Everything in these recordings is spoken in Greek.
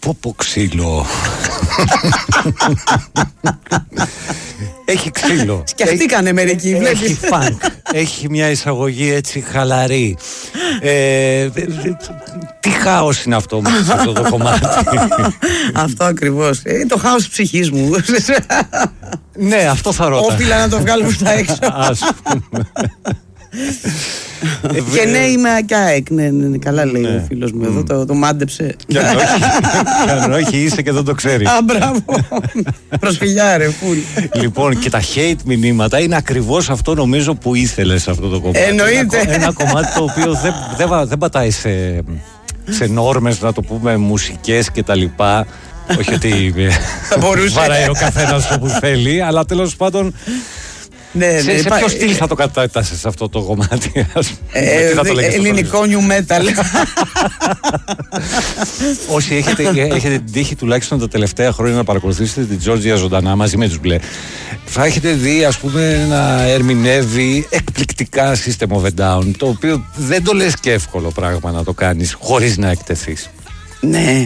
Πω ξύλο. Έχει ξύλο. Σκεφτήκανε μερικοί. Έχει φανκ. Έχει μια εισαγωγή έτσι χαλαρή. Τι χάος είναι αυτό μέσα σε αυτό το κομμάτι? Αυτό ακριβώς. Το χάος ψυχής μου. Ναι, αυτό θα ρώτα. Όφιλα να το βγάλουμε στα έξω. Ας πούμε. Και ναι, είμαι ΑΚΑΕΚ. Ναι, καλά λέει ο φίλος μου εδώ. Το μάντεψε. Και αν όχι, είσαι και δεν το ξέρει. Α, μπράβο. Προσφυλιά, ρε, φουλ. Λοιπόν, και τα hate μηνύματα είναι ακριβώς αυτό, νομίζω, που ήθελες σε αυτό το κομμάτι. Εννοείται. Ένα κομμάτι το οποίο δεν πατάει σε νόρμες, να το πούμε, μουσικές και τα λοιπά. Όχι ότι βαράει ο καθένας όπου θέλει, αλλά τέλος πάντων. Ναι, σε ποιο στυλ θα το κατάτασες αυτό το κομμάτι? Ελληνικό new metal. Όσοι έχετε την τύχη τουλάχιστον τα τελευταία χρόνια να παρακολουθήσετε την Τζόρτζια ζωντανά μαζί με τους Μπλε, θα έχετε δει, ας πούμε, να ερμηνεύει εκπληκτικά System of a Down, το οποίο δεν το λες και εύκολο πράγμα να το κάνεις χωρίς να εκτεθείς. Ναι.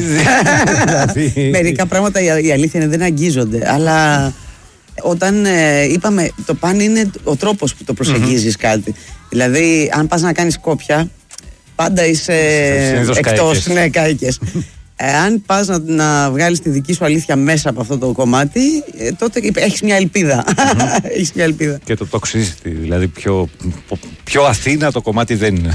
Μερικά πράγματα η αλήθεια είναι δεν αγγίζονται, αλλά όταν είπαμε, το παν είναι ο τρόπος που το προσεγγίζεις κάτι. Δηλαδή, αν πας να κάνεις κόπια, πάντα είσαι εκτός, ναι, κάηκες. Αν πας να βγάλεις τη δική σου αλήθεια μέσα από αυτό το κομμάτι, τότε έχεις μια ελπίδα. Έχεις μια ελπίδα. Και το toxicity, δηλαδή πιο Αθήνα το κομμάτι δεν είναι.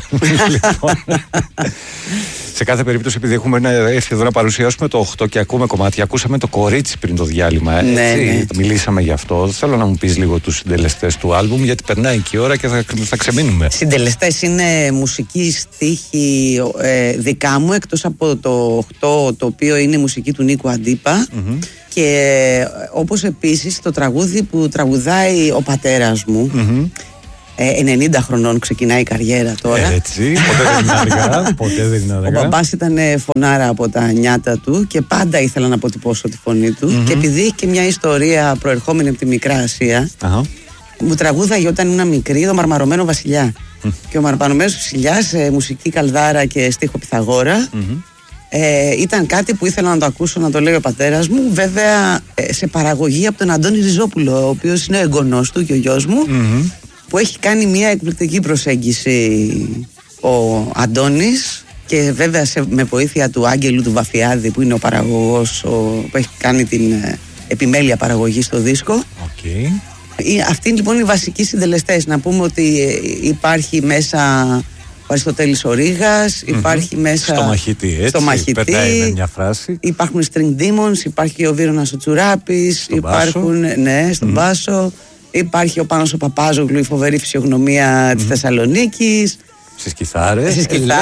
Σε κάθε περίπτωση, επειδή έχουμε έρθει εδώ να παρουσιάσουμε το 8 και ακούμε κομμάτια, ακούσαμε το Κορίτσι πριν το διάλειμμα. Ναι. Μιλήσαμε γι' αυτό. Θέλω να μου πεις λίγο τους συντελεστές του άλμπουμ, γιατί περνάει και η ώρα και θα ξεμείνουμε. Συντελεστές είναι μουσική στίχη δικά μου, εκτός από το 8, το οποίο είναι μουσική του Νίκου Αντίπα. Και όπως επίσης το τραγούδι που τραγουδάει ο πατέρας μου. 90 χρονών ξεκινάει η καριέρα τώρα. Έτσι, ποτέ δεν είναι αργά. Ο μπαμπάς ήταν φωνάρα από τα νιάτα του και πάντα ήθελα να αποτυπώσω τη φωνή του. Και επειδή έχει και μια ιστορία προερχόμενη από τη Μικρά Ασία, μου τραγούδαγε όταν ήμουν μικρή το Μαρμαρωμένο Βασιλιά. Και ο Μαρμαρωμένος Βασιλιάς, μουσική Καλδάρα και στίχο Πυθαγόρα, ήταν κάτι που ήθελα να το ακούσω να το λέει ο πατέρας μου. Βέβαια σε παραγωγή από τον Αντώνη Ριζόπουλο, ο οποίος είναι ο εγγονός του και ο γιος μου, που έχει κάνει μια εκπληκτική προσέγγιση ο Αντώνης, και βέβαια με βοήθεια του Άγγελου του Βαφιάδη, που είναι ο παραγωγός που έχει κάνει την επιμέλεια παραγωγή στο δίσκο. Αυτοί λοιπόν είναι οι βασικοί συντελεστές. Να πούμε ότι υπάρχει μέσα ο Αριστοτέλης ο Ρήγας, υπάρχει μέσα στο Μαχητή, έτσι, περνάει με μια φράση. Υπάρχουν String Demons, υπάρχει ο Βίρονας ο Τσουράπης, υπάρχουν στον μπάσο. Υπάρχει ο Πάνος ο Παπάζογλου, η φοβερή φυσιογνωμία της Θεσσαλονίκης. Στις κιθάρες.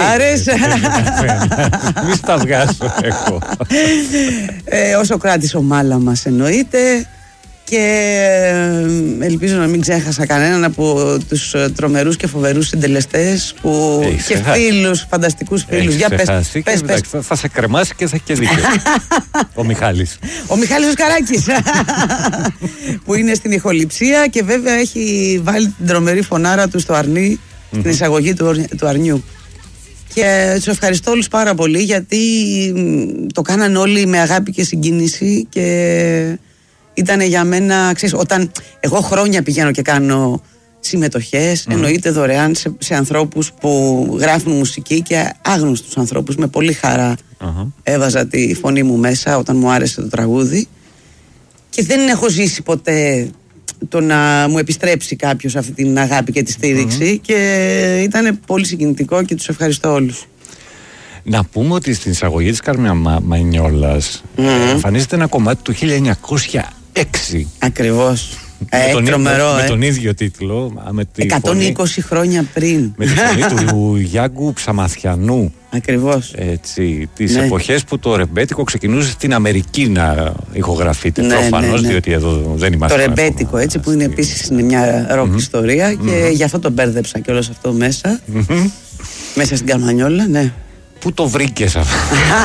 Μη στα βγάζω εγώ. Ο Σοκράτης ο Μάλαμας εννοείται. Και ελπίζω να μην ξέχασα κανέναν από τους τρομερούς και φοβερούς συντελεστές και φίλους, φανταστικούς φίλους. Για πες. Θα σε κρεμάσει και θα έχει και δίκιο. Ο Μιχάλης. Ο Μιχάλης ο Σκαράκης, που είναι στην ηχοληψία και βέβαια έχει βάλει την τρομερή φωνάρα του στο αρνί, στην εισαγωγή του αρνιού. Και τους ευχαριστώ όλους πάρα πολύ, γιατί το κάναν όλοι με αγάπη και συγκίνηση και ήταν για μένα, ξέρεις, όταν εγώ χρόνια πηγαίνω και κάνω συμμετοχές, εννοείται δωρεάν σε ανθρώπους που γράφουν μουσική, και άγνωστους ανθρώπους, με πολύ χαρά έβαζα τη φωνή μου μέσα όταν μου άρεσε το τραγούδι, και δεν έχω ζήσει ποτέ το να μου επιστρέψει κάποιος αυτή την αγάπη και τη στήριξη, και ήταν πολύ συγκινητικό και τους ευχαριστώ όλους. Να πούμε ότι στην εισαγωγή της Κάρμια Μανιόλας εμφανίζεται ένα κομμάτι του 1906. Ακριβώς. Με τον ίδιο τίτλο. 120 χρόνια πριν. Με τη φωνή του Γιάνγκου Ψαμαθιανού. Ακριβώς. Έτσι, τις εποχές που το ρεμπέτικο ξεκινούσε στην Αμερική να ηχογραφείται. Προφανώς, διότι εδώ δεν είμαστε. Το ρεμπέτικο, έτσι, που είναι επίσης μια ροκ ιστορία, και γι' αυτό το μπέρδεψα και όλο αυτό μέσα. Μέσα στην Καρμανιόλα, ναι. Πού το βρήκες αυτό?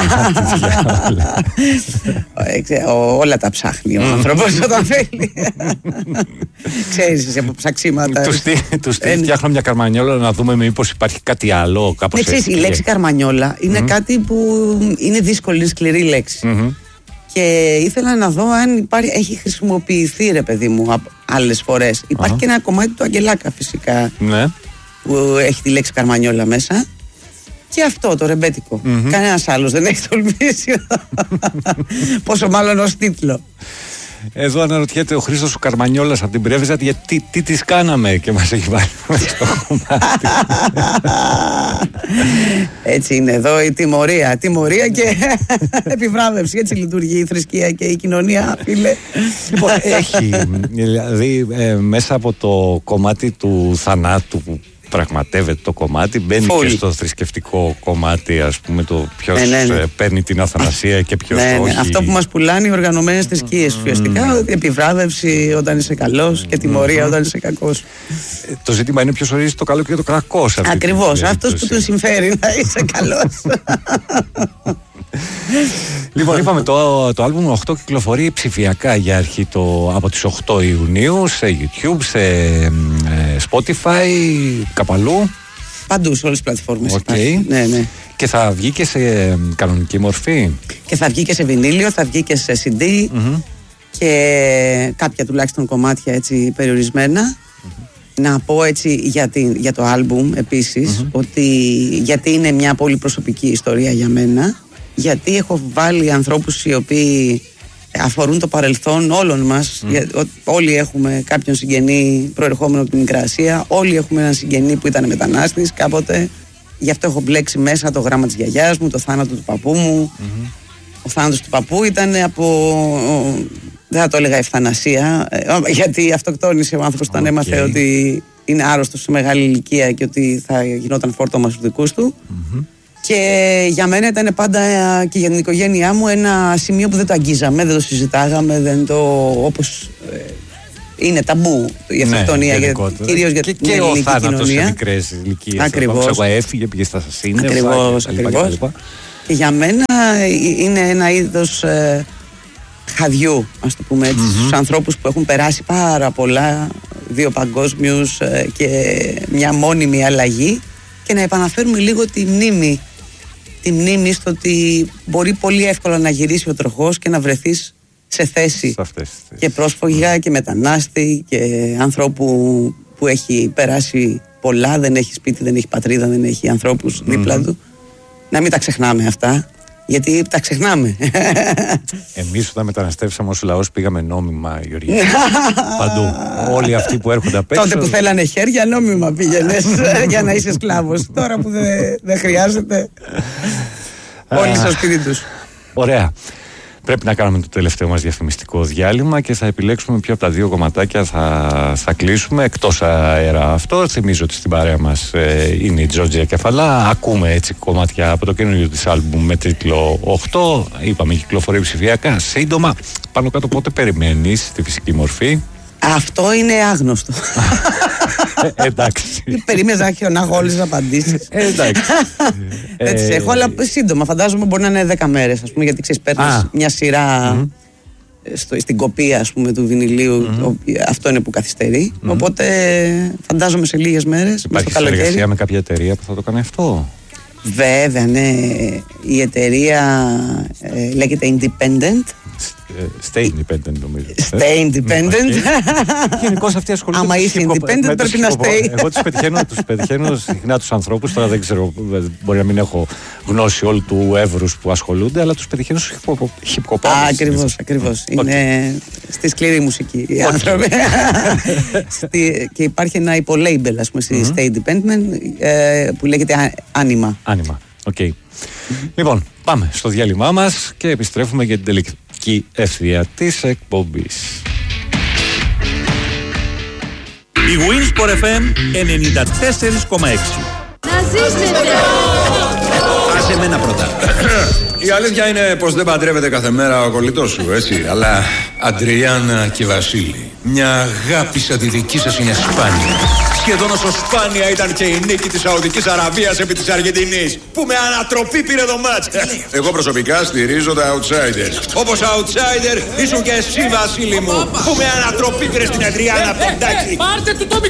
Όλα τα ψάχνει ο άνθρωπος όταν θέλει. Ξέρεις εσύ από ψαξίματα. Τους φτιάχνω μια καρμανιόλα να δούμε μήπως υπάρχει κάτι άλλο κάπως έτσι. Η λέξη καρμανιόλα είναι κάτι που είναι δύσκολη, σκληρή λέξη. Και ήθελα να δω αν έχει χρησιμοποιηθεί, ρε παιδί μου, άλλες φορές. Υπάρχει και ένα κομμάτι του Αγγελάκα φυσικά, που έχει τη λέξη καρμανιόλα μέσα. Και αυτό το ρεμπέτικο. Κανένας άλλος δεν έχει τολμήσει. Πόσο μάλλον ως τίτλο. Εδώ αναρωτιέται ο Χρήστος ο Καρμανιόλας από την Πρέβεζα γιατί τι τις κάναμε και μας έχει βάλει στο κομμάτι. Έτσι είναι εδώ η τιμωρία. Τιμωρία και επιβράβευση. Έτσι λειτουργεί η θρησκεία και η κοινωνία, φίλε. Λοιπόν, έχει δηλαδή μέσα από το κομμάτι του θανάτου που πραγματεύεται το κομμάτι, μπαίνει και στο θρησκευτικό κομμάτι, ας πούμε, το ποιος παίρνει την αθανασία και ποιος όχι. Αυτό που μας πουλάνε οι οργανωμένες θρησκείες ουσιαστικά, ότι επιβράβευση όταν είσαι καλός και τιμωρία όταν είσαι κακός. Το ζήτημα είναι ποιος ορίζει το καλό και το κακός. Ακριβώς, αυτός που του συμφέρει να είσαι καλός. Λοιπόν, είπαμε το άλμπουμ 8 κυκλοφορεί ψηφιακά για αρχή από τις 8 Ιουνίου σε YouTube, σε Spotify, κάπου αλλού. Παντού, σε όλες τις πλατφόρμες. Ναι. Και θα βγει και σε κανονική μορφή. Και θα βγει και σε βινίλιο, θα βγει και σε CD και κάποια τουλάχιστον κομμάτια έτσι περιορισμένα. Να πω έτσι για το άλμπουμ επίσης ότι γιατί είναι μια πολύ προσωπική ιστορία για μένα. Γιατί έχω βάλει ανθρώπους οι οποίοι αφορούν το παρελθόν όλων μας. Όλοι έχουμε κάποιον συγγενή προερχόμενο από την Μικρά Ασία. Όλοι έχουμε έναν συγγενή που ήταν μετανάστης κάποτε. Γι' αυτό έχω μπλέξει μέσα το γράμμα της γιαγιάς μου, το θάνατο του παππού μου. Ο θάνατος του παππού ήταν δεν θα το έλεγα ευθανασία, γιατί αυτοκτόνησε ο άνθρωπος όταν έμαθε ότι είναι άρρωστος σε μεγάλη ηλικία και ότι θα γινόταν φόρτωμα στους δικούς του. Και για μένα ήταν πάντα και για την οικογένειά μου ένα σημείο που δεν το αγγίζαμε, δεν το συζητάγαμε, όπως είναι ταμπού η αυτοκτονία, κυρίως για την ελληνική κοινωνία. Και ο θάνατος σε μικρές ηλικίες. Ακριβώς. Έφυγε, πήγε στα σύννεφα. Ακριβώς. Και για μένα είναι ένα είδος χαδιού, ας το πούμε έτσι, στους ανθρώπους που έχουν περάσει πάρα πολλά, 2 παγκόσμιους και μια μόνιμη αλλαγή, και να επαναφέρουμε λίγο τη μνήμη στο ότι μπορεί πολύ εύκολα να γυρίσει ο τροχός και να βρεθείς σε θέση και πρόσφυγα και μετανάστη και ανθρώπου που έχει περάσει πολλά, δεν έχει σπίτι, δεν έχει πατρίδα, δεν έχει ανθρώπους δίπλα του. Να μην τα ξεχνάμε αυτά, γιατί τα ξεχνάμε. Εμείς όταν μεταναστεύσαμε ως λαός πήγαμε νόμιμα, Γεωργία. Παντού. Όλοι αυτοί που έρχονται απ' έξω. Τότε που θέλανε χέρια, νόμιμα πήγαινες για να είσαι σκλάβος. Τώρα που δεν χρειάζεται, όλοι στο σπίτι τους. Ωραία. Πρέπει να κάνουμε το τελευταίο μας διαφημιστικό διάλειμμα και θα επιλέξουμε ποιο από τα 2 κομματάκια θα κλείσουμε εκτός αέρα αυτό. Θυμίζω ότι στην παρέα μας είναι η Τζόρτζια Κεφαλά. Ακούμε έτσι κομμάτια από το καινούριο της άλμπουμ με τίτλο 8. Είπαμε κυκλοφορεί ψηφιακά. Σύντομα, πάνω κάτω πότε περιμένεις στη φυσική μορφή? Αυτό είναι άγνωστο. Εντάξει. Περίμενα να έχω όλες τις απαντήσεις. Εντάξει. Δεν τις έχω, αλλά σύντομα. Φαντάζομαι μπορεί να είναι 10 μέρες, ας πούμε, γιατί ξέρεις, παίρνεις μια σειρά στην κοπία, ας πούμε, του βινιλίου. Αυτό είναι που καθυστερεί. Οπότε φαντάζομαι σε λίγες μέρες. Υπάρχει συνεργασία με κάποια εταιρεία που θα το κάνει αυτό? Βέβαια, ναι. Η εταιρεία λέγεται Independent. Stay independent, νομίζω. Stay independent. Γενικώς αυτοί ασχολούνται. Άμα είσαι independent πρέπει να stay. Εγώ τους πετυχαίνω συχνά τους ανθρώπους. Τώρα δεν ξέρω, μπορεί να μην έχω γνώση όλου του εύρους που ασχολούνται, αλλά τους πετυχαίνω στους hip-hop. Ακριβώς. Είναι στη σκληρή μουσική οι άνθρωποι. Και υπάρχει ένα υπολέιμπελ, ας πούμε, στη Stay Independent που λέγεται Anima. Anima, οκ. Λοιπόν, πάμε στο διάλειμμά μας και επιστρέφουμε για την τελική ευθεία της εκπομπής. Η Winsport FM 94,6. Να ζήσετε! Άσε εμένα πρώτα. Η αλήθεια είναι πως δεν παντρεύεται κάθε μέρα ο κολλητός σου, έτσι. Αλλά Αντριάννα και Βασίλη, μια αγάπη σαν τη δική σας είναι σπάνια. Σχεδόν όσο σπάνια ήταν και η νίκη της Σαουδικής Αραβίας επί της Αργεντινής, που με ανατροπή πήρε το μάτς. Εγώ προσωπικά στηρίζω τα outsiders. Όπως outsider ήσουν και εσύ, Βασίλη μου, που με ανατροπή πήρε στην Αδριάννα από τον Τάκη.